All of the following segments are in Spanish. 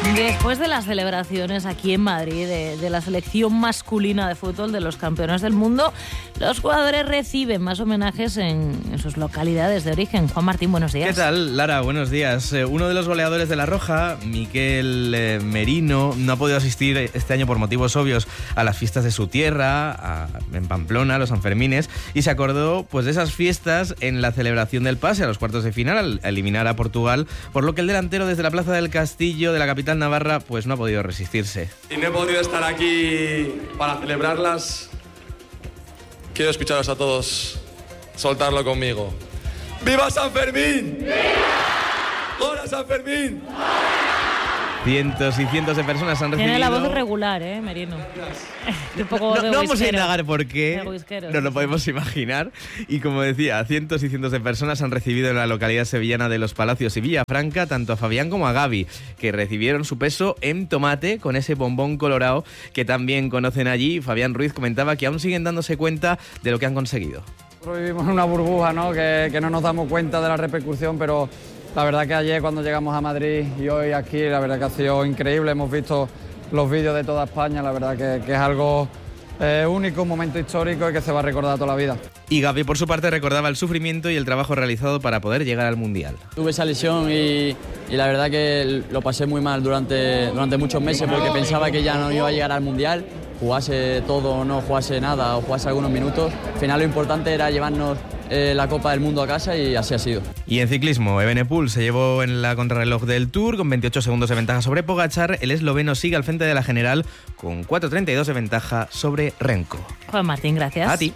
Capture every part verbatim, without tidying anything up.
Después de las celebraciones aquí en Madrid de, de la selección masculina de fútbol de los campeones del mundo, los jugadores reciben más homenajes en, en sus localidades de origen. Juan Martín, buenos días. ¿Qué tal, Lara? Buenos días. Eh, uno de los goleadores de La Roja, Miquel eh, Merino, no ha podido asistir este año por motivos obvios a las fiestas de su tierra, a, en Pamplona, a los Sanfermines, y se acordó pues, de esas fiestas en la celebración del pase a los cuartos de final al eliminar a Portugal, por lo que el delantero desde la Plaza del Castillo de la capital navarra pues no ha podido resistirse. Y no he podido estar aquí para celebrarlas. Quiero escucharos a todos soltarlo conmigo. ¡Viva San Fermín! ¡Viva! ¡Hola San Fermín! Cientos y cientos de personas han recibido... Tiene la voz regular, ¿eh, Merino? Un poco no, de no vamos a whiskero. indagar por qué, no lo podemos imaginar. Y como decía, cientos y cientos de personas han recibido en la localidad sevillana de Los Palacios y Villafranca tanto a Fabián como a Gaby, que recibieron su peso en tomate con ese bombón colorado que también conocen allí. Fabián Ruiz comentaba que aún siguen dándose cuenta de lo que han conseguido. Nosotros vivimos en una burbuja, ¿no? que, que no nos damos cuenta de la repercusión, pero la verdad que ayer cuando llegamos a Madrid y hoy aquí, la verdad que ha sido increíble. Hemos visto los vídeos de toda España, la verdad que, que es algo eh, único, un momento histórico y que se va a recordar toda la vida. Y Gaby, por su parte, recordaba el sufrimiento y el trabajo realizado para poder llegar al Mundial. Tuve esa lesión y, y la verdad que lo pasé muy mal durante, durante muchos meses porque pensaba que ya no iba a llegar al Mundial, jugase todo o no jugase nada o jugase algunos minutos. Al final lo importante era llevarnos eh, la Copa del Mundo a casa y así ha sido. Y en ciclismo, Evenepoel se llevó en la contrarreloj del Tour con veintiocho segundos de ventaja sobre Pogačar. El esloveno sigue al frente de la general con cuatro treinta y dos de ventaja sobre Renko. Juan Martín, gracias. A ti.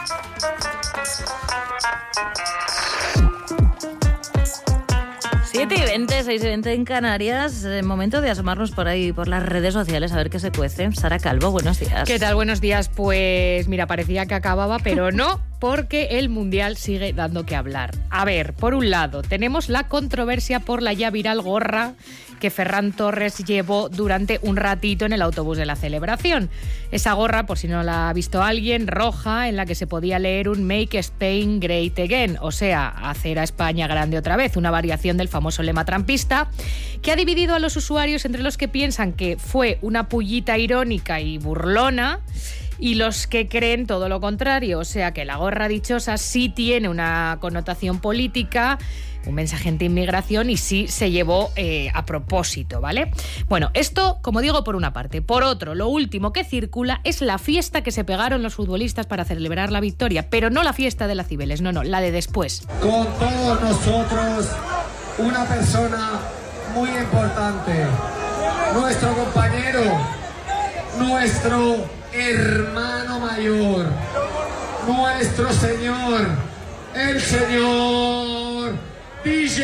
siete y veinte, seis y veinte en Canarias. Eh, momento de asomarnos por ahí, por las redes sociales, a ver qué se cuece. Sara Calvo, buenos días. ¿Qué tal? Buenos días. Pues mira, parecía que acababa, pero no, porque el Mundial sigue dando que hablar. A ver, por un lado, tenemos la controversia por la ya viral gorra que Ferran Torres llevó durante un ratito en el autobús de la celebración. Esa gorra, por si no la ha visto alguien, roja, en la que se podía leer un Make Spain Great Again, o sea, hacer a España grande otra vez, una variación del famoso lema trampista, que ha dividido a los usuarios entre los que piensan que fue una pullita irónica y burlona y los que creen todo lo contrario, o sea que la gorra dichosa sí tiene una connotación política, un mensaje anti-inmigración y sí se llevó eh, a propósito, ¿vale? Bueno, esto, como digo, por una parte. Por otro, lo último que circula es la fiesta que se pegaron los futbolistas para celebrar la victoria, pero no la fiesta de la Cibeles, no, no, la de después. Con todos nosotros, una persona muy importante, nuestro compañero, nuestro hermano mayor, nuestro señor, el señor D J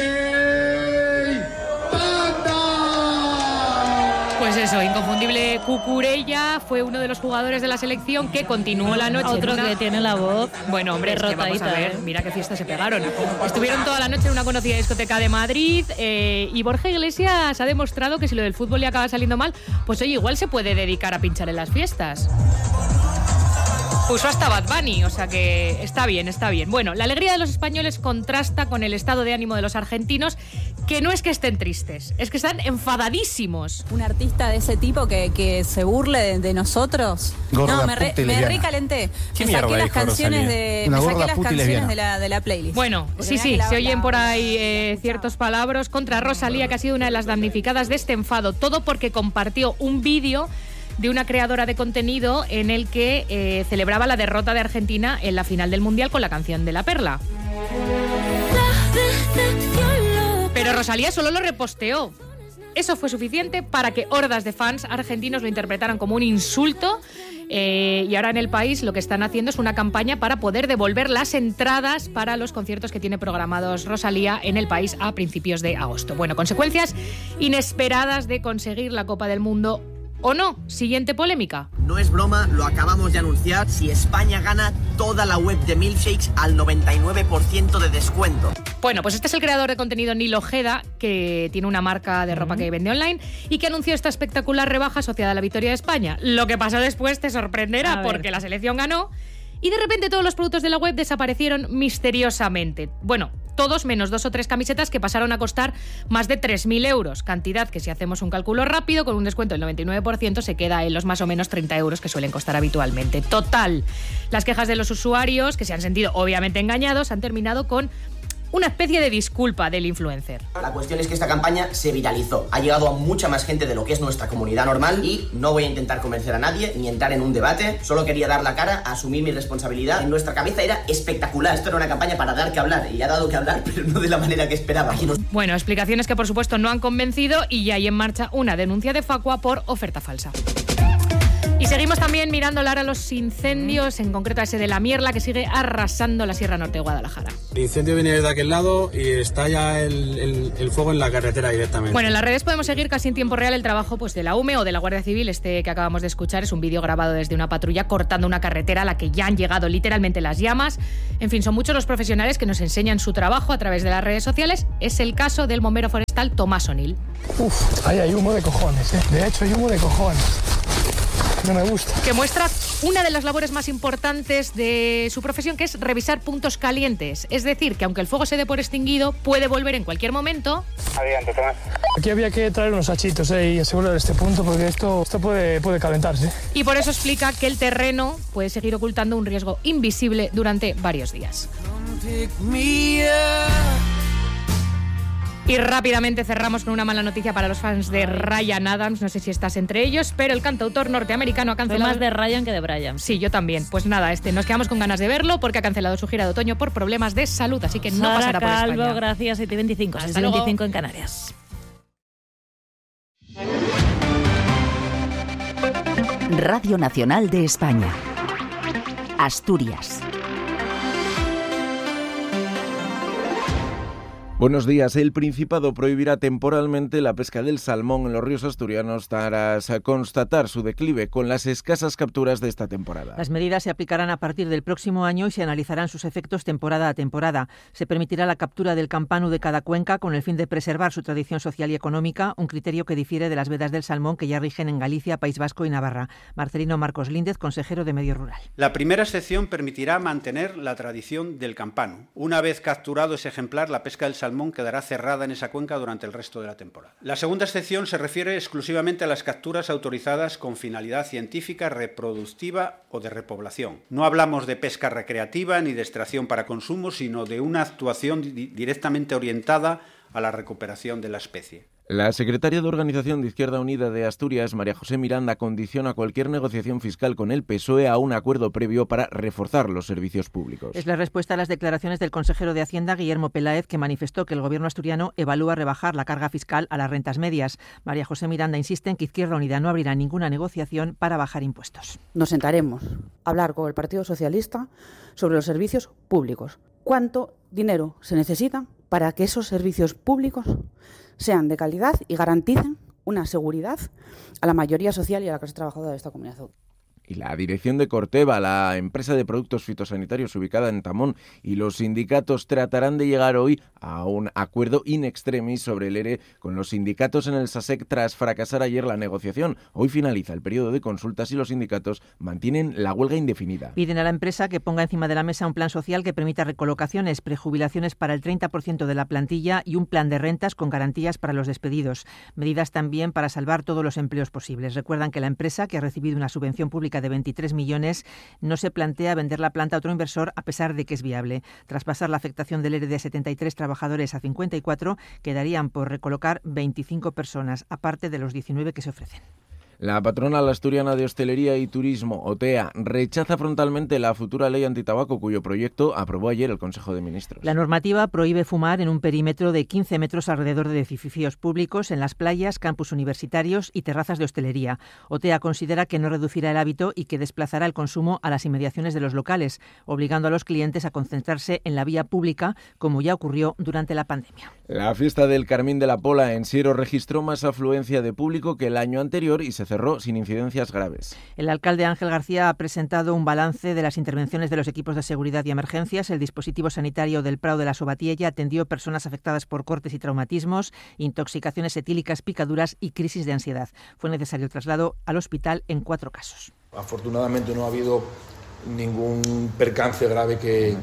Banda. Pues eso, inconfundible Cucurella fue uno de los jugadores de la selección que continuó la noche. Otro una... que tiene la voz. Bueno, hombre, es que vamos a ver, ¿eh? mira qué fiesta se pegaron. Estuvieron toda la noche en una conocida discoteca de Madrid eh, y Borja Iglesias ha demostrado que si lo del fútbol le acaba saliendo mal, pues oye, igual se puede dedicar a pinchar en las fiestas. Puso hasta Bad Bunny, o sea que está bien, está bien. Bueno, la alegría de los españoles contrasta con el estado de ánimo de los argentinos, que no es que estén tristes, es que están enfadadísimos. Un artista de ese tipo que, que se burle de, de nosotros. Gorda no, me, re, puta me recalenté. ¿Qué me saqué mierda las dijo canciones Rosalía? de, Una me saqué gorda las puta y canciones lesbiana. de la, de la playlist. Bueno, Porque sí, mirá sí, que la- se oyen la- por ahí eh, ciertos palabras contra Rosalía, que ha sido una de las damnificadas de este enfado. Todo porque compartió un vídeo de una creadora de contenido en el que eh, celebraba la derrota de Argentina en la final del Mundial con la canción de La Perla. Pero Rosalía solo lo reposteó. Eso fue suficiente para que hordas de fans argentinos lo interpretaran como un insulto eh, y ahora en el país lo que están haciendo es una campaña para poder devolver las entradas para los conciertos que tiene programados Rosalía en el país a principios de agosto. Bueno, consecuencias inesperadas de conseguir la Copa del Mundo ¿o no? Siguiente polémica. No es broma, lo acabamos de anunciar. Si España gana, toda la web de Milkshakes al noventa y nueve por ciento de descuento. Bueno, pues este es el creador de contenido Nil Ojeda, que tiene una marca de ropa que vende online y que anunció esta espectacular rebaja asociada a la victoria de España. Lo que pasó después te sorprenderá porque la selección ganó y de repente todos los productos de la web desaparecieron misteriosamente. Bueno, todos menos dos o tres camisetas que pasaron a costar más de tres mil euros, cantidad que si hacemos un cálculo rápido con un descuento del noventa y nueve por ciento se queda en los más o menos treinta euros que suelen costar habitualmente. Total, las quejas de los usuarios, que se han sentido obviamente engañados, han terminado con una especie de disculpa del influencer. La cuestión es que esta campaña se viralizó, ha llegado a mucha más gente de lo que es nuestra comunidad normal y no voy a intentar convencer a nadie ni entrar en un debate, solo quería dar la cara, asumir mi responsabilidad. En nuestra cabeza era espectacular, esto era una campaña para dar que hablar y ha dado que hablar, pero no de la manera que esperaba. Bueno, explicaciones que por supuesto no han convencido y ya hay en marcha una denuncia de Facua por oferta falsa. Y seguimos también mirando, Lara, los incendios, en concreto a ese de La Mierla, que sigue arrasando la Sierra Norte de Guadalajara. El incendio viene de aquel lado y está ya el, el, el fuego en la carretera directamente. Bueno, en las redes podemos seguir casi en tiempo real el trabajo pues, de la U M E o de la Guardia Civil. Este que acabamos de escuchar es un vídeo grabado desde una patrulla cortando una carretera a la que ya han llegado literalmente las llamas. En fin, son muchos los profesionales que nos enseñan su trabajo a través de las redes sociales. Es el caso del bombero forestal Tomás O'Neill. Uf, ahí hay humo de cojones, ¿eh? De hecho, hay humo de cojones. No me gusta. Que muestra una de las labores más importantes de su profesión, que es revisar puntos calientes. Es decir, que aunque el fuego se dé por extinguido, puede volver en cualquier momento. Adelante, Tomás. Aquí había que traer unos hachitos eh, y asegurar este punto porque esto, esto puede, puede calentarse. Y por eso explica que el terreno puede seguir ocultando un riesgo invisible durante varios días. Y rápidamente cerramos con una mala noticia para los fans de Ryan Adams. No sé si estás entre ellos, pero el cantautor norteamericano ha cancelado... Fue más de Ryan que de Brian. Sí, yo también. Pues nada, este nos quedamos con ganas de verlo porque ha cancelado su gira de otoño por problemas de salud, así que no Sara pasará por Calvo, España. Gracias, siete y veinticinco. Hasta seis y veinticinco en Canarias. Radio Nacional de España. Asturias. Buenos días. El Principado prohibirá temporalmente la pesca del salmón en los ríos asturianos tras constatar su declive con las escasas capturas de esta temporada. Las medidas se aplicarán a partir del próximo año y se analizarán sus efectos temporada a temporada. Se permitirá la captura del campanu de cada cuenca con el fin de preservar su tradición social y económica, un criterio que difiere de las vedas del salmón que ya rigen en Galicia, País Vasco y Navarra. Marcelino Marcos Líndez, consejero de Medio Rural. La primera excepción permitirá mantener la tradición del campanu. Una vez capturado ese ejemplar, la pesca del salmón salmón quedará cerrada en esa cuenca durante el resto de la temporada. La segunda excepción se refiere exclusivamente a las capturas autorizadas con finalidad científica, reproductiva o de repoblación. No hablamos de pesca recreativa ni de extracción para consumo, sino de una actuación di- directamente orientada a la recuperación de la especie. La secretaria de Organización de Izquierda Unida de Asturias, María José Miranda, condiciona cualquier negociación fiscal con el P S O E a un acuerdo previo para reforzar los servicios públicos. Es la respuesta a las declaraciones del consejero de Hacienda, Guillermo Peláez, que manifestó que el gobierno asturiano evalúa rebajar la carga fiscal a las rentas medias. María José Miranda insiste en que Izquierda Unida no abrirá ninguna negociación para bajar impuestos. Nos sentaremos a hablar con el Partido Socialista sobre los servicios públicos. ¿Cuánto dinero se necesita para que esos servicios públicos sean de calidad y garanticen una seguridad a la mayoría social y a la clase trabajadora de esta comunidad autónoma? Y la dirección de Corteva, la empresa de productos fitosanitarios ubicada en Tamón, y los sindicatos tratarán de llegar hoy a un acuerdo in extremis sobre el ERE con los sindicatos en el SASEC tras fracasar ayer la negociación. Hoy finaliza el periodo de consultas y los sindicatos mantienen la huelga indefinida. Piden a la empresa que ponga encima de la mesa un plan social que permita recolocaciones, prejubilaciones para el treinta por ciento de la plantilla y un plan de rentas con garantías para los despedidos. Medidas también para salvar todos los empleos posibles. Recuerdan que la empresa, que ha recibido una subvención pública de veintitrés millones, no se plantea vender la planta a otro inversor a pesar de que es viable. Tras pasar la afectación del ERE de setenta y tres trabajadores a cincuenta y cuatro, quedarían por recolocar veinticinco personas, aparte de los diecinueve que se ofrecen. La patronal asturiana de hostelería y turismo, OTEA, rechaza frontalmente la futura ley antitabaco cuyo proyecto aprobó ayer el Consejo de Ministros. La normativa prohíbe fumar en un perímetro de quince metros alrededor de edificios públicos, en las playas, campus universitarios y terrazas de hostelería. OTEA considera que no reducirá el hábito y que desplazará el consumo a las inmediaciones de los locales, obligando a los clientes a concentrarse en la vía pública, como ya ocurrió durante la pandemia. La fiesta del Carmín de la Pola en Siero registró más afluencia de público que el año anterior y se cerró sin incidencias graves. El alcalde Ángel García ha presentado un balance de las intervenciones de los equipos de seguridad y emergencias. El dispositivo sanitario del Prado de la Sobatiella atendió personas afectadas por cortes y traumatismos, intoxicaciones etílicas, picaduras y crisis de ansiedad. Fue necesario el traslado al hospital en cuatro casos. Afortunadamente no ha habido ningún percance grave que,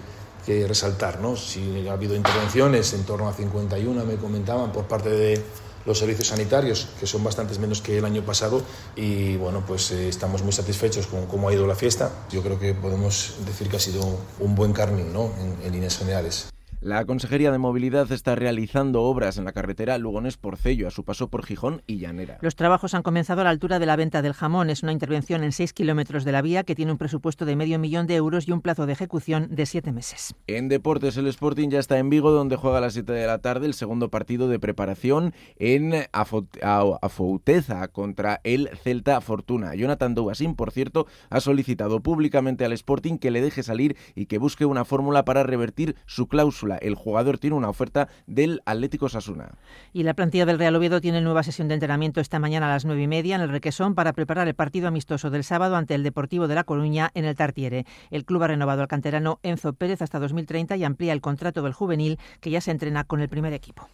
que resaltar, ¿no? Si ha habido intervenciones, en torno a cincuenta y uno me comentaban, por parte de los servicios sanitarios, que son bastantes menos que el año pasado, y bueno, pues eh, estamos muy satisfechos con cómo ha ido la fiesta. Yo creo que podemos decir que ha sido un buen carning, ¿no? en, en líneas generales. La Consejería de Movilidad está realizando obras en la carretera Lugones-Porcello a su paso por Gijón y Llanera. Los trabajos han comenzado a la altura de la venta del jamón. Es una intervención en seis kilómetros de la vía que tiene un presupuesto de medio millón de euros y un plazo de ejecución de siete meses. En deportes, el Sporting ya está en Vigo, donde juega a las siete de la tarde el segundo partido de preparación en Afouteza contra el Celta Fortuna. Jonathan Douasin, por cierto, ha solicitado públicamente al Sporting que le deje salir y que busque una fórmula para revertir su cláusula. El jugador tiene una oferta del Atlético Osasuna. Y la plantilla del Real Oviedo tiene nueva sesión de entrenamiento esta mañana a las nueve y media en el Requesón para preparar el partido amistoso del sábado ante el Deportivo de La Coruña en el Tartiere. El club ha renovado al canterano Enzo Pérez hasta dos mil treinta y amplía el contrato del juvenil, que ya se entrena con el primer equipo.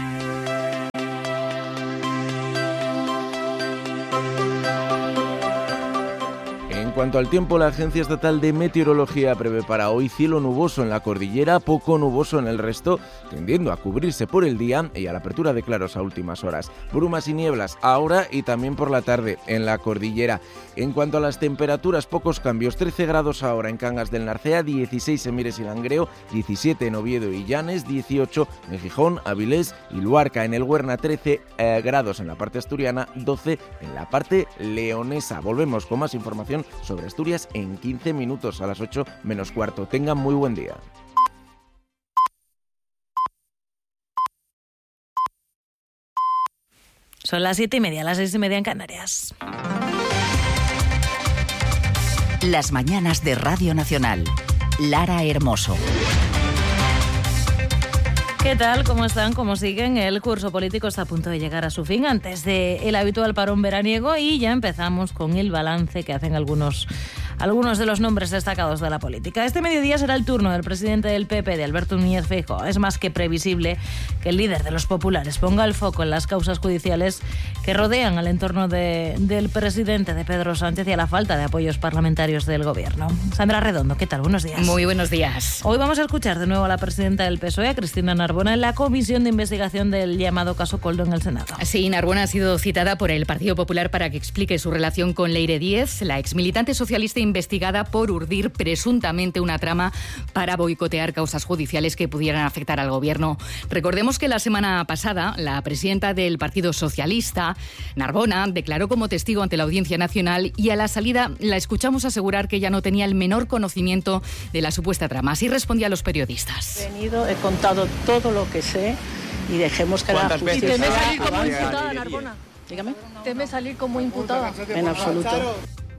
En cuanto al tiempo, la Agencia Estatal de Meteorología prevé para hoy cielo nuboso en la cordillera, poco nuboso en el resto, tendiendo a cubrirse por el día y a la apertura de claros a últimas horas. Brumas y nieblas ahora y también por la tarde en la cordillera. En cuanto a las temperaturas, pocos cambios. trece grados ahora en Cangas del Narcea, dieciséis en Mieres y Langreo, diecisiete en Oviedo y Llanes, dieciocho en Gijón, Avilés y Luarca. En el Huerna, trece eh, grados en la parte asturiana, doce en la parte leonesa. Volvemos con más información sobre Asturias en quince minutos, a las ocho menos cuarto. Tengan muy buen día. Son las siete y media, las seis y media en Canarias. Las mañanas de Radio Nacional. Lara Hermoso. ¿Qué tal? ¿Cómo están? ¿Cómo siguen? El curso político está a punto de llegar a su fin antes del habitual parón veraniego y ya empezamos con el balance que hacen algunos, algunos de los nombres destacados de la política. Este mediodía será el turno del presidente del P P, de Alberto Núñez Feijóo. Es más que previsible que el líder de los populares ponga el foco en las causas judiciales que rodean al entorno de, del presidente, de Pedro Sánchez, y a la falta de apoyos parlamentarios del gobierno. Sandra Redondo, ¿qué tal? Buenos días. Muy buenos días. Hoy vamos a escuchar de nuevo a la presidenta del P S O E, a Cristina Narbona, en la comisión de investigación del llamado caso Koldo en el Senado. Sí, Narbona ha sido citada por el Partido Popular para que explique su relación con Leire Díez, la exmilitante socialista investigada por urdir presuntamente una trama para boicotear causas judiciales que pudieran afectar al gobierno. Recordemos que la semana pasada la presidenta del Partido Socialista, Narbona, declaró como testigo ante la Audiencia Nacional y a la salida la escuchamos asegurar que ella no tenía el menor conocimiento de la supuesta trama. Así respondía a los periodistas. He venido, he contado todo lo que sé y dejemos que la justicia... ¿Y teme salir como imputada, Narbona? Dígame. ¿Teme salir como imputada? En absoluto.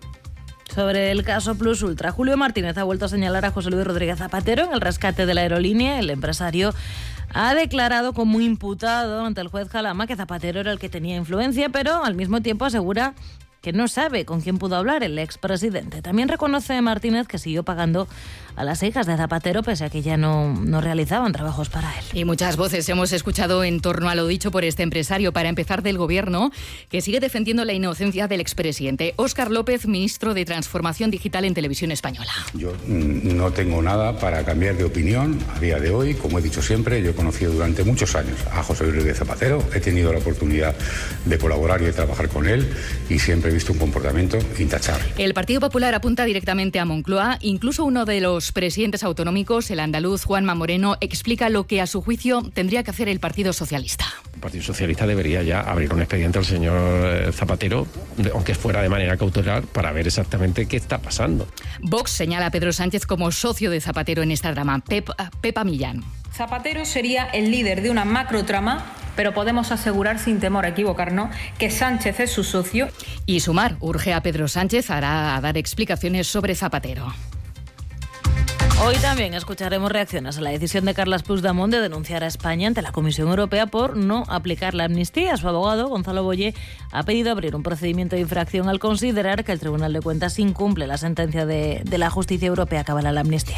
Sobre el caso Plus Ultra, Julio Martínez ha vuelto a señalar a José Luis Rodríguez Zapatero en el rescate de la aerolínea. El empresario ha declarado como imputado ante el juez Jalama que Zapatero era el que tenía influencia, pero al mismo tiempo asegura que no sabe con quién pudo hablar el expresidente. También reconoce Martínez que siguió pagando a las hijas de Zapatero, pese a que ya no, no realizaban trabajos para él. Y muchas voces hemos escuchado en torno a lo dicho por este empresario, para empezar del Gobierno, que sigue defendiendo la inocencia del expresidente. Óscar López, ministro de Transformación Digital en Televisión Española. Yo no tengo nada para cambiar de opinión a día de hoy. Como he dicho siempre, yo he conocido durante muchos años a José Luis Rodríguez Zapatero, he tenido la oportunidad de colaborar y de trabajar con él y siempre he visto un comportamiento intachable. El Partido Popular apunta directamente a Moncloa. Incluso uno de los presidentes autonómicos, el andaluz Juanma Moreno, explica lo que a su juicio tendría que hacer el Partido Socialista. El Partido Socialista debería ya abrir un expediente al señor Zapatero, aunque fuera de manera cautelar, para ver exactamente qué está pasando. Vox señala a Pedro Sánchez como socio de Zapatero en esta trama. Pep, Pepa Millán. Zapatero sería el líder de una macrotrama, pero podemos asegurar sin temor a equivocarnos que Sánchez es su socio. Y Sumar urge a Pedro Sánchez a dar explicaciones sobre Zapatero. Hoy también escucharemos reacciones a la decisión de Carles Puigdemont de denunciar a España ante la Comisión Europea por no aplicar la amnistía. Su abogado, Gonzalo Boye, ha pedido abrir un procedimiento de infracción al considerar que el Tribunal de Cuentas incumple la sentencia de, de la Justicia Europea que avala la amnistía.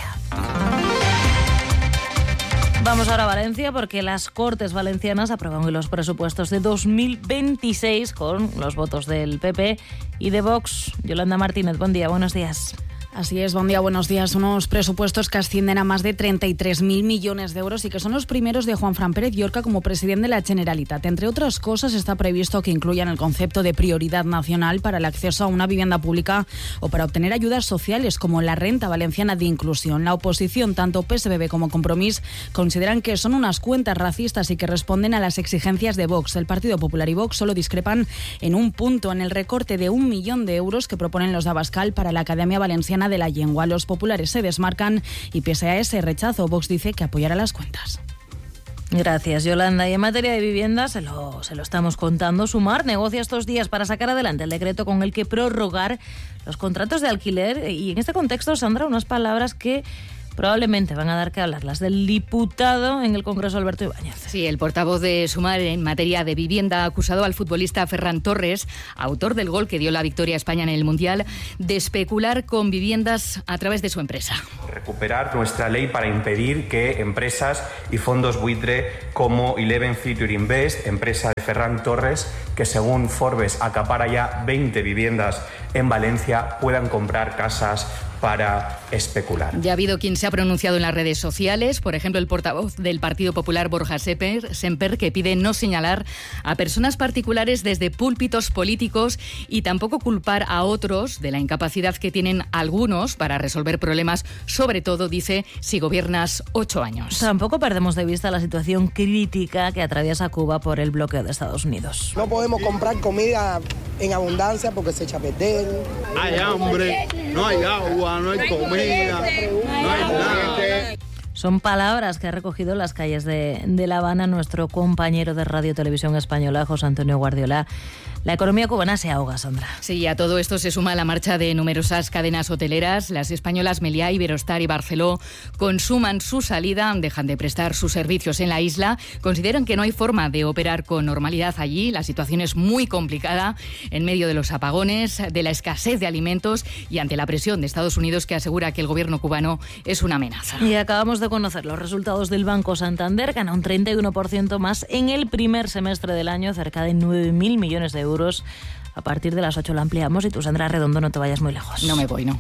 Vamos ahora a Valencia porque las Cortes Valencianas aprueban hoy los presupuestos de dos mil veintiséis con los votos del P P y de Vox. Yolanda Martínez, buen día, buenos días. Así es, buen día, buenos días. Unos presupuestos que ascienden a más de treinta y tres mil millones de euros y que son los primeros de Juan Fran Pérez Llorca como presidente de la Generalitat. Entre otras cosas, está previsto que incluyan el concepto de prioridad nacional para el acceso a una vivienda pública o para obtener ayudas sociales como la renta valenciana de inclusión. La oposición, tanto P S B B como Compromís, consideran que son unas cuentas racistas y que responden a las exigencias de Vox. El Partido Popular y Vox solo discrepan en un punto, en el recorte de un millón de euros que proponen los de Abascal para la Academia Valenciana de la Llengua. Los populares se desmarcan y pese a ese rechazo, Vox dice que apoyará las cuentas. Gracias, Yolanda. Y en materia de vivienda, se lo, se lo estamos contando, Sumar negocia estos días para sacar adelante el decreto con el que prorrogar los contratos de alquiler. Y en este contexto, Sandra, unas palabras que probablemente van a dar que hablar, las del diputado en el Congreso, Alberto Ibáñez. Sí, el portavoz de Sumar en materia de vivienda ha acusado al futbolista Ferran Torres, autor del gol que dio la victoria a España en el Mundial, de especular con viviendas a través de su empresa. Recuperar nuestra ley para impedir que empresas y fondos buitre como Eleven Future Invest, empresa de Ferran Torres, que según Forbes acapara ya veinte viviendas en Valencia, puedan comprar casas para especular. Ya ha habido quien se ha pronunciado en las redes sociales, por ejemplo el portavoz del Partido Popular, Borja Semper, Semper, que pide no señalar a personas particulares desde púlpitos políticos y tampoco culpar a otros de la incapacidad que tienen algunos para resolver problemas, sobre todo, dice, si gobiernas ocho años. Tampoco perdemos de vista la situación crítica que atraviesa Cuba por el bloqueo de Estados Unidos. No podemos comprar comida en abundancia porque se echa a perder. Hay hambre, no hay agua, no hay comida, no hay nada. Son palabras que ha recogido en las calles de, de La Habana nuestro compañero de Radio Televisión Española, José Antonio Guardiola. La economía cubana se ahoga, Sandra. Sí, a todo esto se suma la marcha de numerosas cadenas hoteleras. Las españolas Meliá, Iberostar y Barceló consuman su salida, dejan de prestar sus servicios en la isla. Consideran que no hay forma de operar con normalidad allí. La situación es muy complicada en medio de los apagones, de la escasez de alimentos y ante la presión de Estados Unidos, que asegura que el gobierno cubano es una amenaza. Y acabamos de conocer los resultados del Banco Santander. Gana un treinta y uno por ciento más en el primer semestre del año, cerca de nueve mil millones de euros. A partir de las ocho lo ampliamos y tú, Sandra Redondo, no te vayas muy lejos. No me voy, no.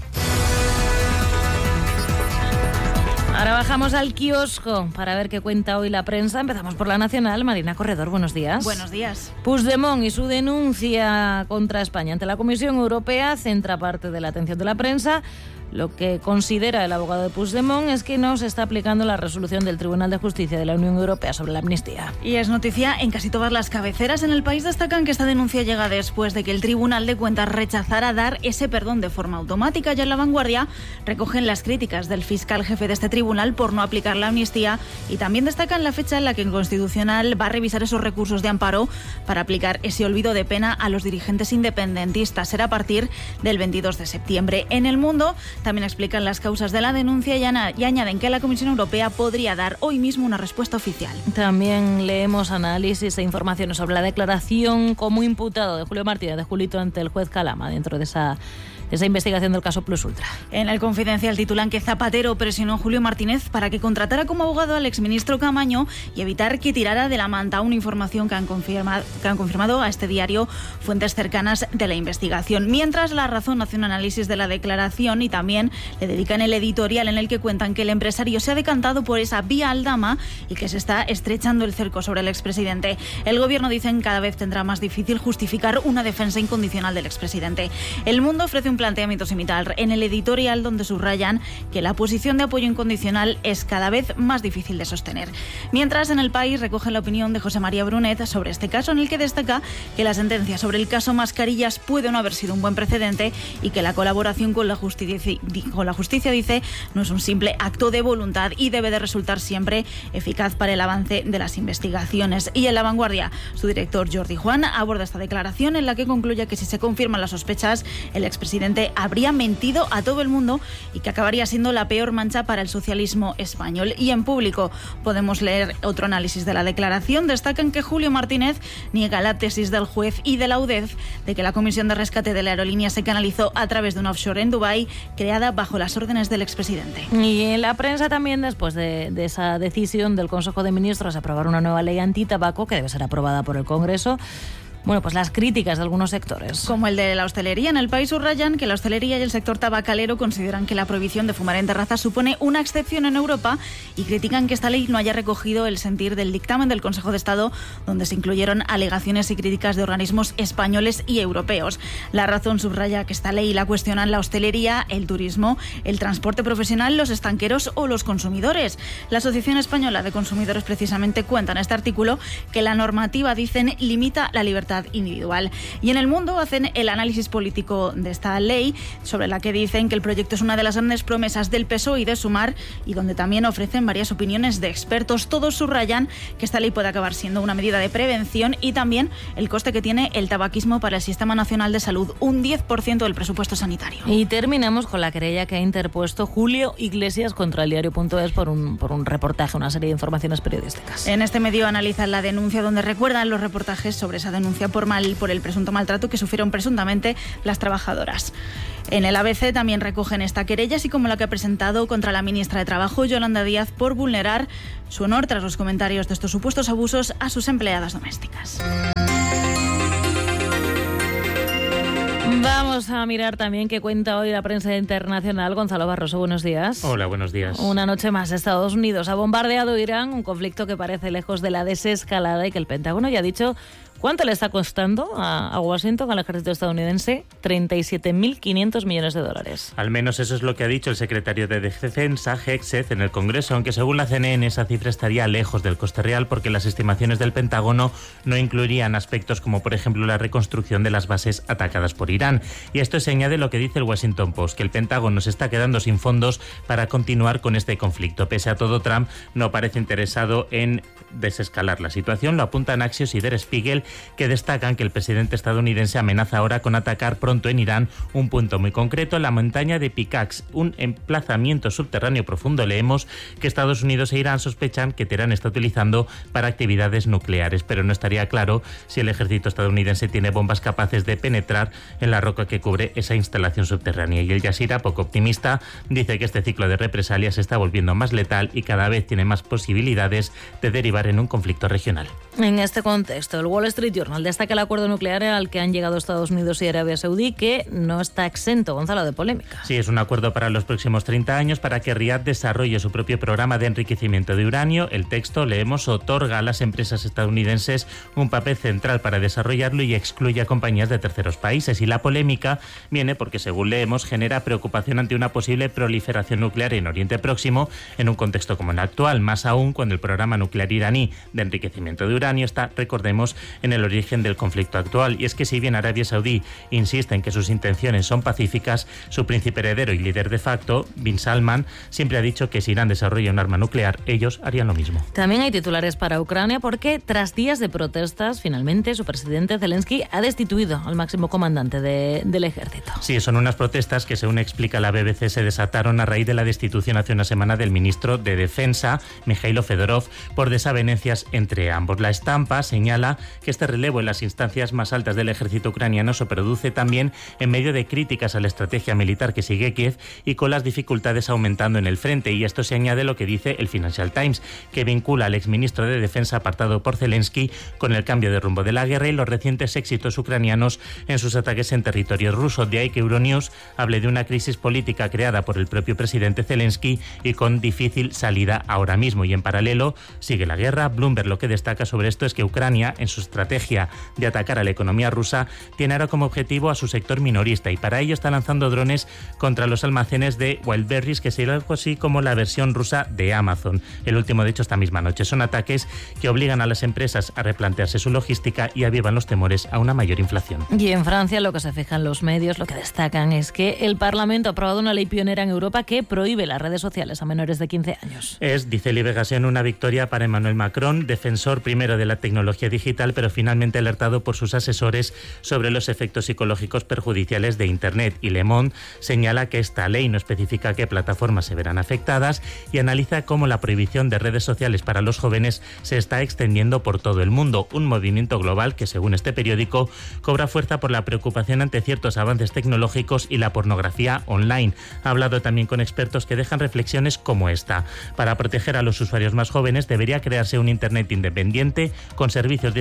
Ahora bajamos al kiosco para ver qué cuenta hoy la prensa. Empezamos por La Nacional. Marina Corredor, buenos días. Buenos días. Puigdemont y su denuncia contra España ante la Comisión Europea centra parte de la atención de la prensa. Lo que considera el abogado de Puigdemont es que no se está aplicando la resolución del Tribunal de Justicia de la Unión Europea sobre la amnistía. Y es noticia en casi todas las cabeceras. En El País destacan que esta denuncia llega después de que el Tribunal de Cuentas rechazara dar ese perdón de forma automática. Ya en La Vanguardia recogen las críticas del fiscal jefe de este tribunal por no aplicar la amnistía y también destacan la fecha en la que el Constitucional va a revisar esos recursos de amparo para aplicar ese olvido de pena a los dirigentes independentistas. Será a partir del veintidós de septiembre. En El Mundo también explican las causas de la denuncia y añaden que la Comisión Europea podría dar hoy mismo una respuesta oficial. También leemos análisis e informaciones sobre la declaración como imputado de Julio Martínez, de Julito, ante el juez Calama, dentro de esa... esa investigación del caso Plus Ultra. En El Confidencial titulan que Zapatero presionó a Julio Martínez para que contratara como abogado al exministro Camaño y evitar que tirara de la manta. Una información que han confirmado, que han confirmado a este diario fuentes cercanas de la investigación. Mientras, La Razón hace un análisis de la declaración y también le dedican el editorial en el que cuentan que el empresario se ha decantado por esa vía Aldama y que se está estrechando el cerco sobre el expresidente. El gobierno, dicen, cada vez tendrá más difícil justificar una defensa incondicional del expresidente. El Mundo ofrece un planteamiento similar en el editorial, donde subrayan que la posición de apoyo incondicional es cada vez más difícil de sostener. Mientras, en El País recogen la opinión de José María Brunet sobre este caso, en el que destaca que la sentencia sobre el caso Mascarillas puede no haber sido un buen precedente y que la colaboración con la justicia, con la justicia, dice, no es un simple acto de voluntad y debe de resultar siempre eficaz para el avance de las investigaciones. Y en La Vanguardia, su director Jordi Juan aborda esta declaración en la que concluye que si se confirman las sospechas, el expresidente habría mentido a todo el mundo y que acabaría siendo la peor mancha para el socialismo español. Y en Público podemos leer otro análisis de la declaración. Destacan que Julio Martínez niega la tesis del juez y de la U D E F de que la comisión de rescate de la aerolínea se canalizó a través de un offshore en Dubái creada bajo las órdenes del expresidente. Y en la prensa también, después de, de esa decisión del Consejo de Ministros de aprobar una nueva ley antitabaco que debe ser aprobada por el Congreso, bueno, pues las críticas de algunos sectores. Como el de la hostelería. En El País subrayan que la hostelería y el sector tabacalero consideran que la prohibición de fumar en terrazas supone una excepción en Europa y critican que esta ley no haya recogido el sentir del dictamen del Consejo de Estado, donde se incluyeron alegaciones y críticas de organismos españoles y europeos. La Razón subraya que esta ley la cuestionan la hostelería, el turismo, el transporte profesional, los estanqueros o los consumidores. La Asociación Española de Consumidores precisamente cuenta en este artículo que la normativa, dicen, limita la libertad individual. Y en El Mundo hacen el análisis político de esta ley, sobre la que dicen que el proyecto es una de las grandes promesas del P S O E y de Sumar, y donde también ofrecen varias opiniones de expertos. Todos subrayan que esta ley puede acabar siendo una medida de prevención y también el coste que tiene el tabaquismo para el Sistema Nacional de Salud, un diez por ciento del presupuesto sanitario. Y terminamos con la querella que ha interpuesto Julio Iglesias contra el diario punto es por un, por un reportaje, una serie de informaciones periodísticas. En este medio analizan la denuncia, donde recuerdan los reportajes sobre esa denuncia por mal por el presunto maltrato que sufrieron presuntamente las trabajadoras. En el A B C también recogen esta querella, así como la que ha presentado contra la ministra de Trabajo, Yolanda Díaz, por vulnerar su honor tras los comentarios de estos supuestos abusos a sus empleadas domésticas. Vamos a mirar también qué cuenta hoy la prensa internacional. Gonzalo Barroso, buenos días. Hola, buenos días. Una noche más, Estados Unidos ha bombardeado Irán, un conflicto que parece lejos de la desescalada y que el Pentágono ya ha dicho cuánto le está costando a, a Washington, al ejército estadounidense, treinta y siete mil quinientos millones de dólares. Al menos eso es lo que ha dicho el secretario de Defensa, Hegseth, en el Congreso, aunque según la C N N esa cifra estaría lejos del coste real porque las estimaciones del Pentágono no incluirían aspectos como, por ejemplo, la reconstrucción de las bases atacadas por Irán. Y esto se añade lo que dice el Washington Post, que el Pentágono se está quedando sin fondos para continuar con este conflicto. Pese a todo, Trump no parece interesado en desescalar la situación. Lo apuntan Axios y Der Spiegel, que destacan que el presidente estadounidense amenaza ahora con atacar pronto en Irán un punto muy concreto, la montaña de Picach, un emplazamiento subterráneo profundo, leemos, que Estados Unidos e Irán sospechan que Teherán está utilizando para actividades nucleares, pero no estaría claro si el ejército estadounidense tiene bombas capaces de penetrar en la roca que cubre esa instalación subterránea. Y el Jazeera, poco optimista, dice que este ciclo de represalias se está volviendo más letal y cada vez tiene más posibilidades de derivar en un conflicto regional. En este contexto, el Wall Street Journal destaca el acuerdo nuclear al que han llegado Estados Unidos y Arabia Saudí, que no está exento, Gonzalo, de polémica. Sí, es un acuerdo para los próximos treinta años para que Riad desarrolle su propio programa de enriquecimiento de uranio. El texto, leemos, otorga a las empresas estadounidenses un papel central para desarrollarlo y excluye a compañías de terceros países. Y la polémica viene porque, según leemos, genera preocupación ante una posible proliferación nuclear en Oriente Próximo en un contexto como el actual, más aún cuando el programa nuclear iraní de enriquecimiento de uranio está, recordemos, en el origen del conflicto actual. Y es que si bien Arabia Saudí insiste en que sus intenciones son pacíficas, su príncipe heredero y líder de facto, Bin Salman, siempre ha dicho que si Irán desarrolla un arma nuclear, ellos harían lo mismo. También hay titulares para Ucrania porque tras días de protestas, finalmente su presidente Zelensky ha destituido al máximo comandante de, del ejército. Sí, son unas protestas que, según explica la B B C, se desataron a raíz de la destitución hace una semana del ministro de Defensa, Mikhailo Fedorov, por desavenencias entre ambos. La estampa señala que este relevo en las instancias más altas del ejército ucraniano se produce también en medio de críticas a la estrategia militar que sigue Kiev y con las dificultades aumentando en el frente. Y esto se añade a lo que dice el Financial Times, que vincula al exministro de Defensa apartado por Zelensky con el cambio de rumbo de la guerra y los recientes éxitos ucranianos en sus ataques en territorio ruso. De ahí que Euronews hable de una crisis política creada por el propio presidente Zelensky y con difícil salida ahora mismo. Y en paralelo sigue la guerra. Bloomberg lo que destaca sobre esto es que Ucrania, en su estrategia de atacar a la economía rusa, tiene ahora como objetivo a su sector minorista y para ello está lanzando drones contra los almacenes de Wildberries, que sería algo así como la versión rusa de Amazon. El último, de hecho, esta misma noche. Son ataques que obligan a las empresas a replantearse su logística y avivan los temores a una mayor inflación. Y en Francia lo que se fijan los medios, lo que destacan es que el Parlamento ha aprobado una ley pionera en Europa que prohíbe las redes sociales a menores de quince años. Es, dice Libération, una victoria para Emmanuel Macron, defensor primero de la tecnología digital, pero finalmente alertado por sus asesores sobre los efectos psicológicos perjudiciales de Internet. Y Le Monde señala que esta ley no especifica qué plataformas se verán afectadas y analiza cómo la prohibición de redes sociales para los jóvenes se está extendiendo por todo el mundo. Un movimiento global que, según este periódico, cobra fuerza por la preocupación ante ciertos avances tecnológicos y la pornografía online. Ha hablado también con expertos que dejan reflexiones como esta. Para proteger a los usuarios más jóvenes debería crearse un Internet independiente con servicios diseñados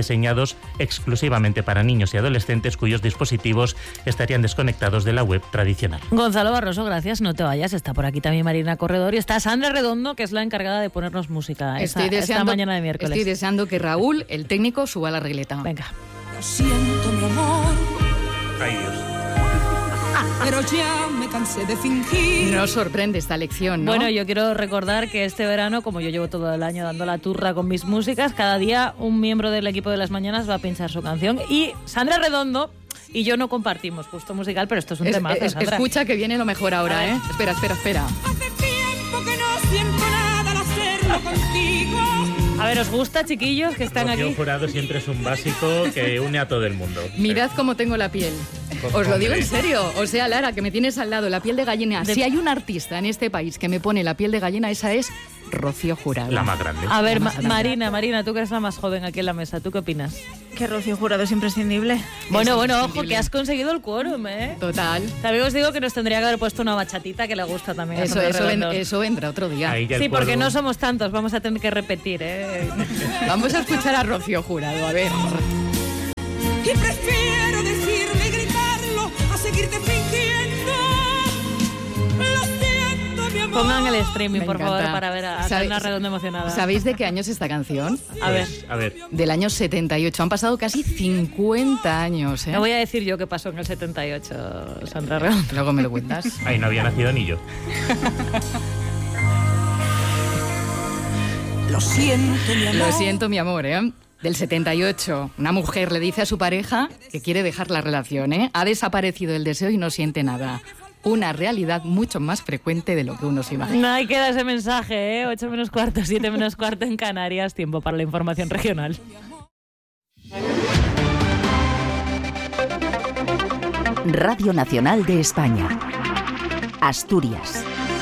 pensados exclusivamente para niños y adolescentes cuyos dispositivos estarían desconectados de la web tradicional. Gonzalo Barroso, gracias, no te vayas. Está por aquí también Marina Corredor y está Sandra Redondo, que es la encargada de ponernos música esta, estoy deseando, esta mañana de miércoles. Estoy deseando que Raúl, el técnico, suba la regleta. Venga. Lo siento, mi amor. Ay, Dios. Pero ya me cansé de fingir. Nos sorprende esta lección, ¿no? Bueno, yo quiero recordar que este verano, como yo llevo todo el año dando la turra con mis músicas, cada día un miembro del equipo de Las Mañanas va a pinchar su canción y Sandra Redondo y yo no compartimos gusto musical, pero esto es un es, temazo, es, Sandra. Escucha que viene lo mejor ahora, ¿eh? Espera, espera, espera. Hace tiempo que no siento nada al hacerlo contigo. A ver, ¿os gusta, chiquillos, que están Rocío aquí? Jurado siempre es un básico que une a todo el mundo. Mirad cómo tengo la piel. Os lo digo en serio. O sea, Lara, que me tienes al lado, la piel de gallina. De... Si hay un artista en este país que me pone la piel de gallina, esa es Rocío Jurado. La más grande. A ver, Ma Marina, Marina, tú que eres la más joven aquí en la mesa, ¿tú qué opinas? Que Rocío Jurado es imprescindible. Bueno, es bueno, imprescindible. ojo, que has conseguido el quórum, ¿eh? Total. También os digo que nos tendría que haber puesto una bachatita que le gusta también a Eso, Sandra eso, ven, Redondo. eso vendrá otro día. Sí, porque no somos tantos, vamos a tener que repetir, ¿eh? Vamos a escuchar a Rocío Jurado, a ver. Y prefiero decirlo y gritarlo a seguirte fingiendo. Lo siento, mi amor. Pongan el streaming, Me por encanta. favor, para ver a Sandra Redondo emocionada. ¿Sabéis de qué año es esta canción? A ver. Pues, a ver. Del año setenta y ocho. Han pasado casi cincuenta años, ¿eh? No voy a decir yo qué pasó en el setenta y ocho, Sandra Redondo. Luego me lo cuentas. Ahí no había nacido ni yo. Lo siento, mi amor. Lo siento, mi amor, ¿eh? Del setenta y ocho. Una mujer le dice a su pareja que quiere dejar la relación, ¿eh? Ha desaparecido el deseo y no siente nada. Una realidad mucho más frecuente de lo que uno se imagina. Ahí queda ese mensaje, ¿eh? ocho menos cuarto, siete menos cuarto en Canarias. Tiempo para la información regional. Radio Nacional de España. Asturias.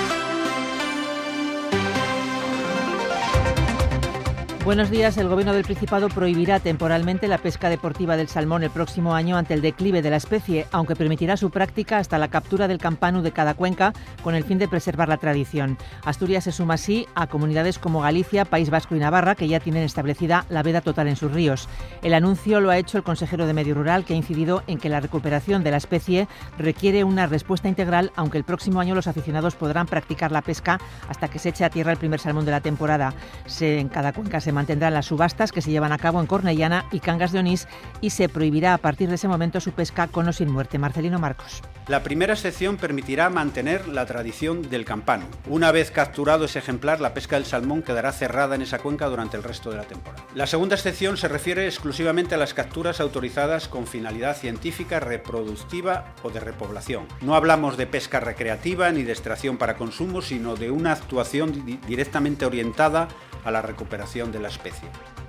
Buenos días. El Gobierno del Principado prohibirá temporalmente la pesca deportiva del salmón el próximo año ante el declive de la especie, aunque permitirá su práctica hasta la captura del campanu de cada cuenca con el fin de preservar la tradición. Asturias se suma así a comunidades como Galicia, País Vasco y Navarra, que ya tienen establecida la veda total en sus ríos. El anuncio lo ha hecho el consejero de Medio Rural, que ha incidido en que la recuperación de la especie requiere una respuesta integral, aunque el próximo año los aficionados podrán practicar la pesca hasta que se eche a tierra el primer salmón de la temporada. Se, en cada cuenca se mantendrán las subastas que se llevan a cabo en Cornellana y Cangas de Onís y se prohibirá a partir de ese momento su pesca con o sin muerte. Marcelino Marcos. La primera sección permitirá mantener la tradición del campano. Una vez capturado ese ejemplar, la pesca del salmón quedará cerrada en esa cuenca durante el resto de la temporada. La segunda sección se refiere exclusivamente a las capturas autorizadas con finalidad científica, reproductiva o de repoblación. No hablamos de pesca recreativa ni de extracción para consumo, sino de una actuación di- directamente orientada a la recuperación de la especie.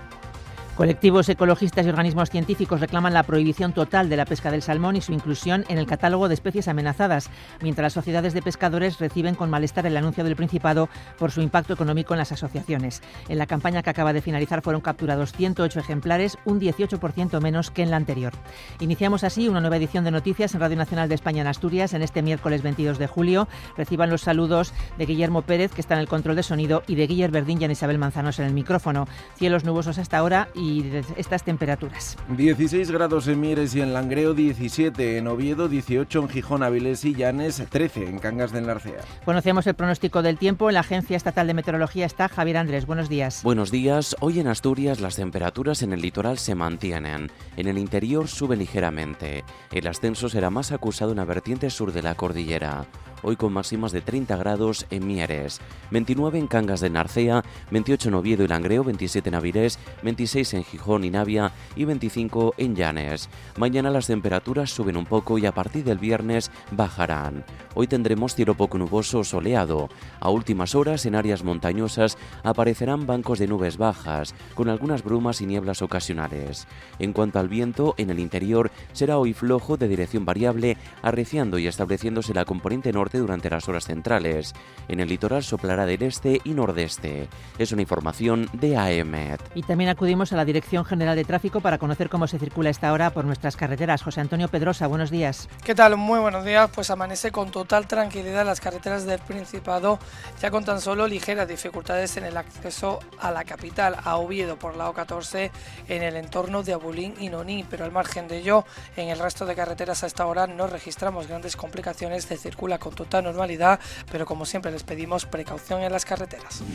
Colectivos ecologistas y organismos científicos reclaman la prohibición total de la pesca del salmón y su inclusión en el catálogo de especies amenazadas, mientras las sociedades de pescadores reciben con malestar el anuncio del Principado por su impacto económico en las asociaciones. En la campaña que acaba de finalizar fueron capturados ciento ocho ejemplares, un dieciocho por ciento menos que en la anterior. Iniciamos así una nueva edición de noticias en Radio Nacional de España en Asturias en este miércoles veintidós de julio. Reciban los saludos de Guillermo Pérez, que está en el control de sonido, y de Guillermo Verdín y Ana Isabel Manzanos en el micrófono. Cielos nubosos hasta ahora y de estas temperaturas. dieciséis grados en Mieres y en Langreo, diecisiete en Oviedo, dieciocho en Gijón, Avilés y Llanes, trece en Cangas del Narcea. Conocemos el pronóstico del tiempo. En la Agencia Estatal de Meteorología está Javier Andrés. Buenos días. Buenos días. Hoy en Asturias las temperaturas en el litoral se mantienen. En el interior sube ligeramente. El ascenso será más acusado en la vertiente sur de la cordillera. Hoy con máximas de treinta grados en Mieres, veintinueve en Cangas de Narcea, veintiocho en Oviedo y Langreo, veintisiete en Avilés, veintiséis en Gijón y Navia y veinticinco en Llanes. Mañana las temperaturas suben un poco y a partir del viernes bajarán. Hoy tendremos cielo poco nuboso o soleado. A últimas horas en áreas montañosas aparecerán bancos de nubes bajas, con algunas brumas y nieblas ocasionales. En cuanto al viento, en el interior será hoy flojo de dirección variable, arreciando y estableciéndose la componente norte fuerte durante las horas centrales. En el litoral soplará del este y nordeste. Es una información de A E M E T. Y también acudimos a la Dirección General de Tráfico para conocer cómo se circula a esta hora por nuestras carreteras. José Antonio Pedrosa, buenos días. ¿Qué tal? Muy buenos días. Pues amanece con total tranquilidad las carreteras del Principado, ya con tan solo ligeras dificultades en el acceso a la capital, a Oviedo por la O catorce en el entorno de Abulín y Noní, pero al margen de ello, en el resto de carreteras a esta hora no registramos grandes complicaciones, se circula con total normalidad, pero como siempre les pedimos precaución en las carreteras.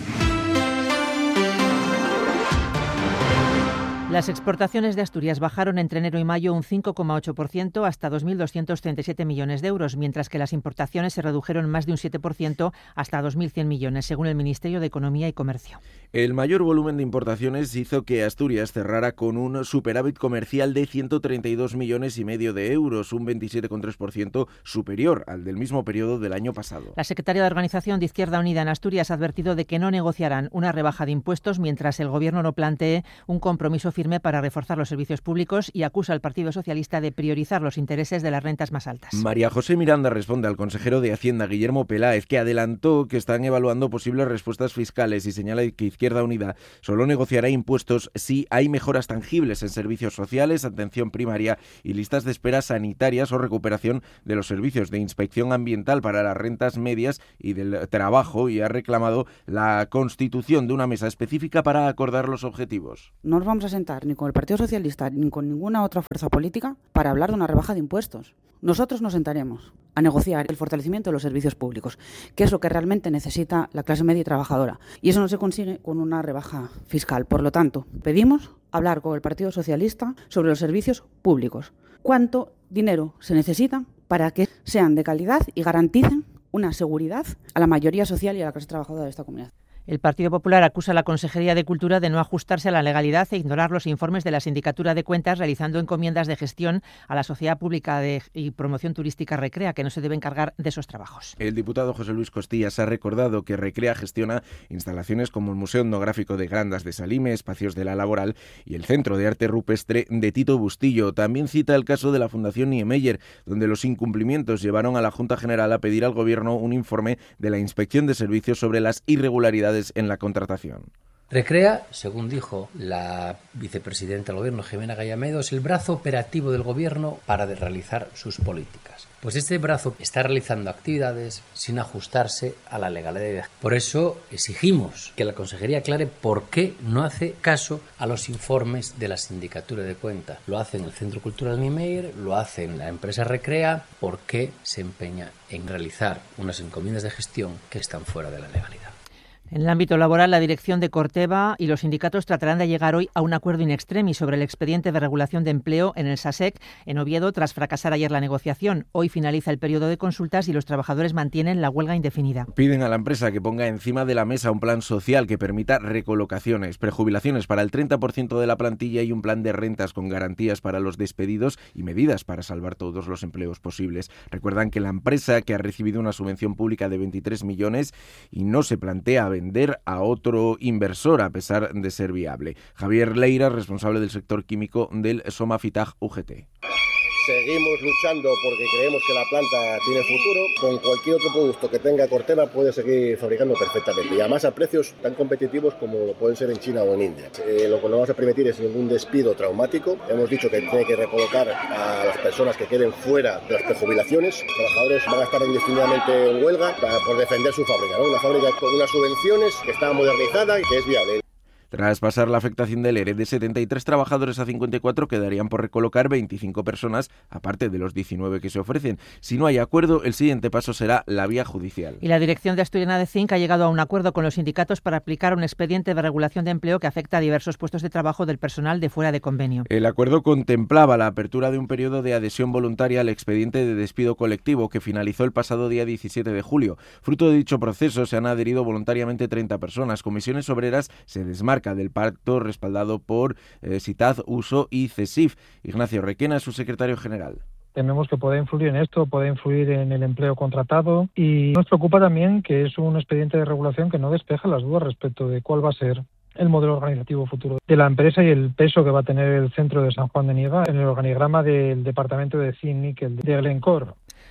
Las exportaciones de Asturias bajaron entre enero y mayo un cinco coma ocho por ciento hasta dos mil doscientos treinta y siete millones de euros, mientras que las importaciones se redujeron más de un siete por ciento hasta dos mil cien millones, según el Ministerio de Economía y Comercio. El mayor volumen de importaciones hizo que Asturias cerrara con un superávit comercial de ciento treinta y dos millones y medio de euros, un veintisiete coma tres por ciento superior al del mismo periodo del año pasado. La secretaria de Organización de Izquierda Unida en Asturias ha advertido de que no negociarán una rebaja de impuestos mientras el Gobierno no plantee un compromiso firme para reforzar los servicios públicos y acusa al Partido Socialista de priorizar los intereses de las rentas más altas. María José Miranda responde al consejero de Hacienda, Guillermo Peláez, que adelantó que están evaluando posibles respuestas fiscales y señala que Izquierda Unida solo negociará impuestos si hay mejoras tangibles en servicios sociales, atención primaria y listas de espera sanitarias o recuperación de los servicios de inspección ambiental para las rentas medias y del trabajo, y ha reclamado la constitución de una mesa específica para acordar los objetivos. No nos vamos a sentar ni con el Partido Socialista ni con ninguna otra fuerza política para hablar de una rebaja de impuestos. Nosotros nos sentaremos a negociar el fortalecimiento de los servicios públicos, que es lo que realmente necesita la clase media y trabajadora. Y eso no se consigue con una rebaja fiscal. Por lo tanto, pedimos hablar con el Partido Socialista sobre los servicios públicos. ¿Cuánto dinero se necesita para que sean de calidad y garanticen una seguridad a la mayoría social y a la clase trabajadora de esta comunidad? El Partido Popular acusa a la Consejería de Cultura de no ajustarse a la legalidad e ignorar los informes de la Sindicatura de Cuentas, realizando encomiendas de gestión a la Sociedad Pública de y Promoción Turística Recrea, que no se debe encargar de esos trabajos. El diputado José Luis Costillas ha recordado que Recrea gestiona instalaciones como el Museo Etnográfico de Grandas de Salime, espacios de la Laboral y el Centro de Arte Rupestre de Tito Bustillo. También cita el caso de la Fundación Niemeyer, donde los incumplimientos llevaron a la Junta General a pedir al Gobierno un informe de la Inspección de Servicios sobre las irregularidades en la contratación. Recrea, según dijo la vicepresidenta del Gobierno, Jimena Gallamedo, es el brazo operativo del Gobierno para realizar sus políticas. Pues este brazo está realizando actividades sin ajustarse a la legalidad. Por eso exigimos que la Consejería aclare por qué no hace caso a los informes de la Sindicatura de Cuentas. Lo hace en el Centro Cultural Niemeyer, lo hace en la empresa Recrea, ¿por qué se empeña en realizar unas encomiendas de gestión que están fuera de la legalidad? En el ámbito laboral, la dirección de Corteva y los sindicatos tratarán de llegar hoy a un acuerdo in extremis sobre el expediente de regulación de empleo en el SASEC en Oviedo, tras fracasar ayer la negociación. Hoy finaliza el periodo de consultas y los trabajadores mantienen la huelga indefinida. Piden a la empresa que ponga encima de la mesa un plan social que permita recolocaciones, prejubilaciones para el treinta por ciento de la plantilla y un plan de rentas con garantías para los despedidos y medidas para salvar todos los empleos posibles. Recuerdan que la empresa, que ha recibido una subvención pública de veintitrés millones y no se plantea vender a otro inversor a pesar de ser viable. Javier Leira, responsable del sector químico del Somafitag U G T. Seguimos luchando porque creemos que la planta tiene futuro. Con cualquier otro producto que tenga Corteva puede seguir fabricando perfectamente, y además a precios tan competitivos como lo pueden ser en China o en India. Eh, lo que no vamos a permitir es ningún despido traumático. Hemos dicho que tiene que recolocar a las personas que queden fuera de las prejubilaciones. Los trabajadores van a estar indefinidamente en huelga para, por defender su fábrica, ¿no? Una fábrica con unas subvenciones que está modernizada y que es viable. Tras pasar la afectación del ERE de setenta y tres trabajadores a cincuenta y cuatro, quedarían por recolocar veinticinco personas, aparte de los diecinueve que se ofrecen. Si no hay acuerdo, el siguiente paso será la vía judicial. Y la dirección de Asturiana de Zinc ha llegado a un acuerdo con los sindicatos para aplicar un expediente de regulación de empleo que afecta a diversos puestos de trabajo del personal de fuera de convenio. El acuerdo contemplaba la apertura de un periodo de adhesión voluntaria al expediente de despido colectivo que finalizó el pasado día diecisiete de julio. Fruto de dicho proceso se han adherido voluntariamente treinta personas. Comisiones Obreras se desmarca del pacto respaldado por eh, SITAD, U S O y CESIF. Ignacio Requena es su secretario general. Tememos que pueda influir en esto, puede influir en el empleo contratado, y nos preocupa también que es un expediente de regulación que no despeja las dudas respecto de cuál va a ser el modelo organizativo futuro de la empresa y el peso que va a tener el centro de San Juan de Nieva en el organigrama del departamento de zinc níquel de Glencore.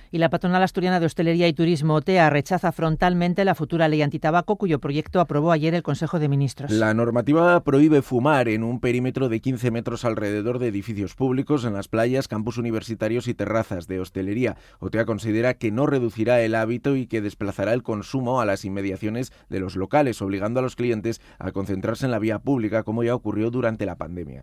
Y la patronal asturiana de hostelería y turismo, OTEA, rechaza frontalmente la futura ley antitabaco, cuyo proyecto aprobó ayer el Consejo de Ministros. La normativa prohíbe fumar en un perímetro de quince metros alrededor de edificios públicos, en las playas, campus universitarios y terrazas de hostelería. OTEA considera que no reducirá el hábito y que desplazará el consumo a las inmediaciones de los locales, obligando a los clientes a concentrarse en la vía pública, como ya ocurrió durante la pandemia.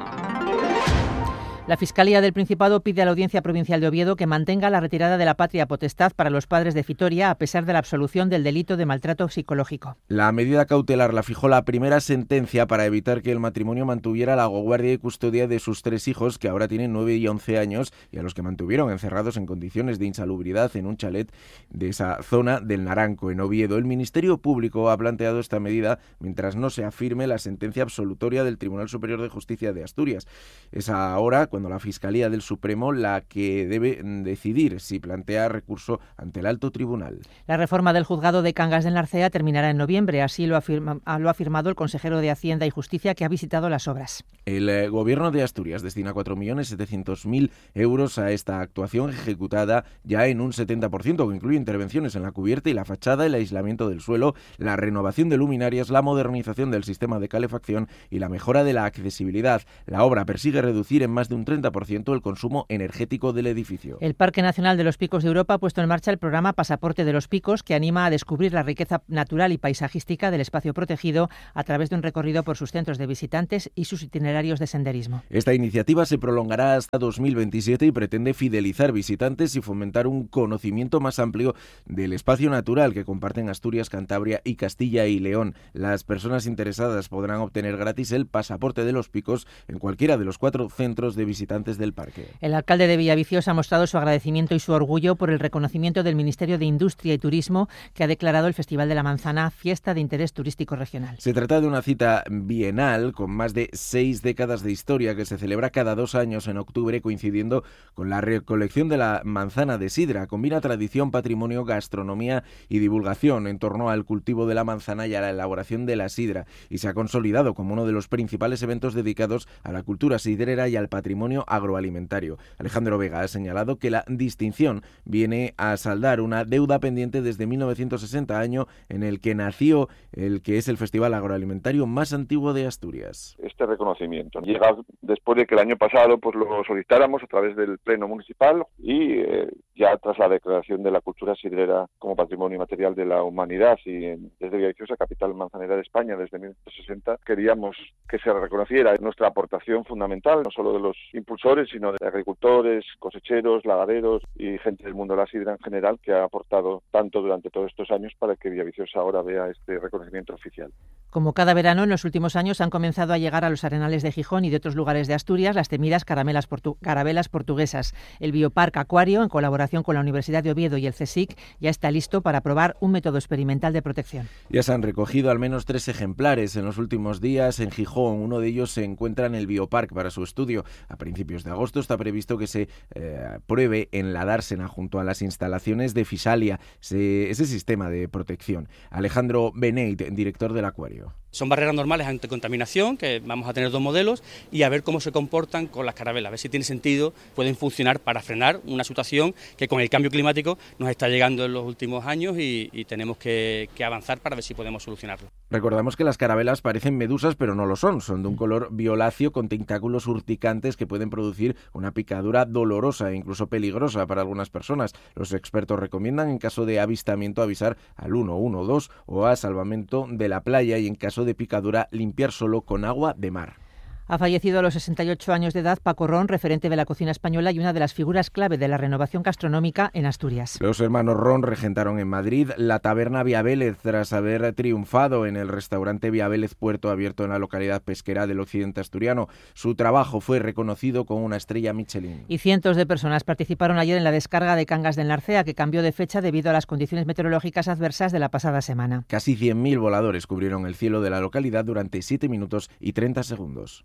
La Fiscalía del Principado pide a la Audiencia Provincial de Oviedo que mantenga la retirada de la patria potestad para los padres de Fitoria, a pesar de la absolución del delito de maltrato psicológico. La medida cautelar la fijó la primera sentencia para evitar que el matrimonio mantuviera la guardia y custodia de sus tres hijos, que ahora tienen nueve y once años, y a los que mantuvieron encerrados en condiciones de insalubridad en un chalet de esa zona del Naranco, en Oviedo. El Ministerio Público ha planteado esta medida mientras no se afirme la sentencia absolutoria del Tribunal Superior de Justicia de Asturias. Es ahora cuando la Fiscalía del Supremo la que debe decidir si plantea recurso ante el Alto Tribunal. La reforma del juzgado de Cangas del Narcea terminará en noviembre, así lo, afirma, lo ha afirmado el consejero de Hacienda y Justicia, que ha visitado las obras. El eh, Gobierno de Asturias destina cuatro millones setecientos mil euros a esta actuación, ejecutada ya en un setenta por ciento, que incluye intervenciones en la cubierta y la fachada, el aislamiento del suelo, la renovación de luminarias, la modernización del sistema de calefacción y la mejora de la accesibilidad. La obra persigue reducir en más de un treinta por ciento el consumo energético del edificio. El Parque Nacional de los Picos de Europa ha puesto en marcha el programa Pasaporte de los Picos, que anima a descubrir la riqueza natural y paisajística del espacio protegido a través de un recorrido por sus centros de visitantes y sus itinerarios de senderismo. Esta iniciativa se prolongará hasta dos mil veintisiete y pretende fidelizar visitantes y fomentar un conocimiento más amplio del espacio natural que comparten Asturias, Cantabria y Castilla y León. Las personas interesadas podrán obtener gratis el Pasaporte de los Picos en cualquiera de los cuatro centros de visitantes del parque. El alcalde de Villaviciosa ha mostrado su agradecimiento y su orgullo por el reconocimiento del Ministerio de Industria y Turismo, que ha declarado el Festival de la Manzana fiesta de interés turístico regional. Se trata de una cita bienal con más de seis décadas de historia que se celebra cada dos años en octubre, coincidiendo con la recolección de la manzana de sidra. Combina tradición, patrimonio, gastronomía y divulgación en torno al cultivo de la manzana y a la elaboración de la sidra, y se ha consolidado como uno de los principales eventos dedicados a la cultura sidrera y al patrimonio agroalimentario. Alejandro Vega ha señalado que la distinción viene a saldar una deuda pendiente desde mil novecientos sesenta, año en el que nació el que es el festival agroalimentario más antiguo de Asturias. Este reconocimiento llega después de que el año pasado pues lo solicitáramos a través del Pleno Municipal y eh, ya tras la declaración de la cultura sidrera como patrimonio inmaterial de la humanidad y en, desde Villaviciosa, capital manzanera de España, desde mil novecientos sesenta, queríamos que se reconociera nuestra aportación fundamental, no solo de los impulsores, sino de agricultores, cosecheros, lagaderos y gente del mundo de la sidra en general, que ha aportado tanto durante todos estos años para que Villaviciosa ahora vea este reconocimiento oficial. Como cada verano, en los últimos años han comenzado a llegar a los arenales de Gijón y de otros lugares de Asturias las temidas caramelas portu- carabelas portuguesas. El Bioparque Acuario, en colaboración con la Universidad de Oviedo y el CSIC, ya está listo para probar un método experimental de protección. Ya se han recogido al menos tres ejemplares en los últimos días en Gijón. Uno de ellos se encuentra en el Bioparque para su estudio. A principios de agosto está previsto que se eh, pruebe en la dársena junto a las instalaciones de Fisalia se, ese sistema de protección. Alejandro Beneit, director del acuario. Son barreras normales ante contaminación, que vamos a tener dos modelos, y a ver cómo se comportan con las carabelas, a ver si tiene sentido, pueden funcionar para frenar una situación que con el cambio climático nos está llegando en los últimos años y, y tenemos que, que avanzar para ver si podemos solucionarlo. Recordamos que las carabelas parecen medusas, pero no lo son. Son de un color violáceo con tentáculos urticantes que pueden producir una picadura dolorosa e incluso peligrosa para algunas personas. Los expertos recomiendan, en caso de avistamiento, avisar al uno uno dos o a Salvamento de la Playa, y en caso de picadura, limpiar solo con agua de mar. Ha fallecido a los sesenta y ocho años de edad Paco Ron, referente de la cocina española y una de las figuras clave de la renovación gastronómica en Asturias. Los hermanos Ron regentaron en Madrid la taberna Viavélez tras haber triunfado en el restaurante Viavélez Puerto, abierto en la localidad pesquera del occidente asturiano. Su trabajo fue reconocido con una estrella Michelin. Y cientos de personas participaron ayer en la descarga de Cangas del Narcea, que cambió de fecha debido a las condiciones meteorológicas adversas de la pasada semana. Casi cien mil voladores cubrieron el cielo de la localidad durante siete minutos y treinta segundos.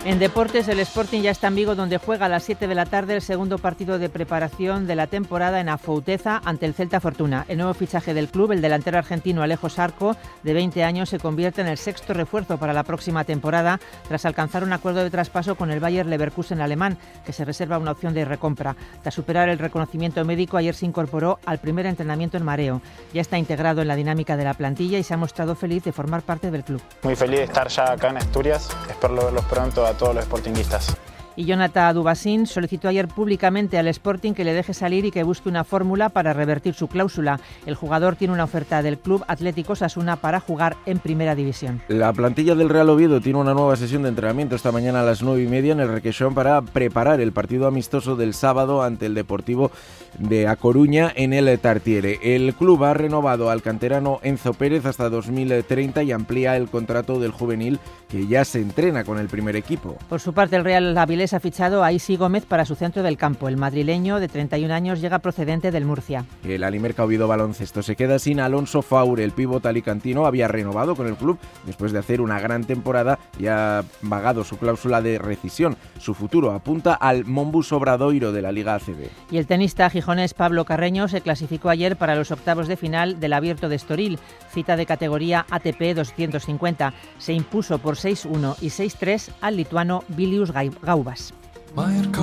En deportes, el Sporting ya está en Vigo, donde juega a las siete de la tarde el segundo partido de preparación de la temporada en Afouteza ante el Celta Fortuna. El nuevo fichaje del club, el delantero argentino Alejo Sarco, de veinte años, se convierte en el sexto refuerzo para la próxima temporada, tras alcanzar un acuerdo de traspaso con el Bayer Leverkusen alemán, que se reserva una opción de recompra. Tras superar el reconocimiento médico, ayer se incorporó al primer entrenamiento en mareo. Ya está integrado en la dinámica de la plantilla y se ha mostrado feliz de formar parte del club. Muy feliz de estar ya acá en Asturias, espero verlos pronto a todos los sportinguistas. Y Jonathan Dubasín solicitó ayer públicamente al Sporting que le deje salir y que busque una fórmula para revertir su cláusula. El jugador tiene una oferta del Club Atlético Osasuna para jugar en Primera División. La plantilla del Real Oviedo tiene una nueva sesión de entrenamiento esta mañana a las nueve y media en el Requeixón para preparar el partido amistoso del sábado ante el Deportivo de A Coruña en el Tartiere. El club ha renovado al canterano Enzo Pérez hasta dos mil treinta y amplía el contrato del juvenil, que ya se entrena con el primer equipo. Por su parte, el Real Avilés ha fichado a Isi Gómez para su centro del campo. El madrileño, de treinta y un años, llega procedente del Murcia. El Alimerca Oviedo Baloncesto se queda sin Alonso Faure. El pívot alicantino había renovado con el club después de hacer una gran temporada y ha pagado su cláusula de rescisión. Su futuro apunta al Monbus Obradoiro de la Liga A C B. Y el tenista gijonés Pablo Carreño se clasificó ayer para los octavos de final del Abierto de Estoril, cita de categoría A T P doscientos cincuenta. Se impuso por seis uno y seis tres al lituano Vilius Gaubas.